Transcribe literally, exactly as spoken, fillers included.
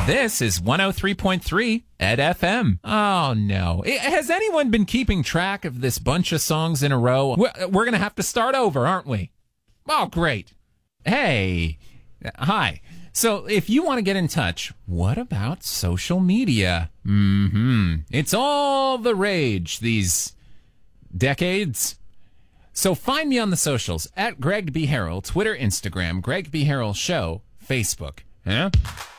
This is one oh three point three Ed F M. Oh, no. I- Has anyone been keeping track of this bunch of songs in a row? We're, we're going to have to start over, aren't we? Oh, great. Hey. Hi. So if you want to get in touch, what about social media? Mm-hmm. It's all the rage these decades. So find me on the socials at Greg B. Harrell, Twitter, Instagram, Greg B. Harrell Show, Facebook. Huh?